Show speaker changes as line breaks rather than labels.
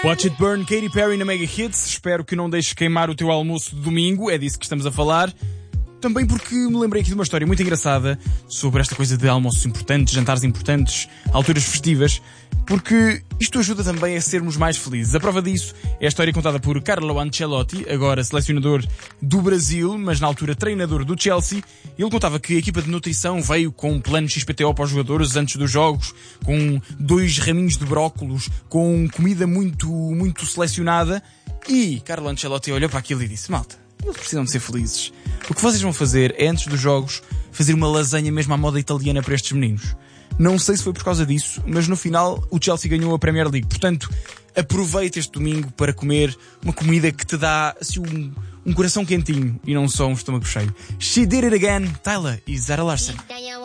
Watch It Burn, Katy Perry na Mega Hits. Espero que não deixes queimar o teu almoço de domingo. É disso que estamos a falar. Também porque me lembrei aqui de uma história muito engraçada sobre esta coisa de almoços importantes, jantares importantes, alturas festivas, porque isto ajuda também a sermos mais felizes. A prova disso é a história contada por Carlo Ancelotti, agora selecionador do Brasil, mas na altura treinador do Chelsea. Ele contava que a equipa de nutrição veio com um plano XPTO para os jogadores antes dos jogos, com 2 raminhos de brócolos, com comida muito selecionada. E Carlo Ancelotti olhou para aquilo e disse: malta, eles precisam de ser felizes. O que vocês vão fazer é, antes dos jogos, fazer uma lasanha mesmo à moda italiana para estes meninos. Não sei se foi por causa disso, mas no final o Chelsea ganhou a Premier League. Portanto, aproveita este domingo para comer uma comida que te dá assim, um coração quentinho e não só um estômago cheio. She Did It Again, Tyler e Zara Larsson.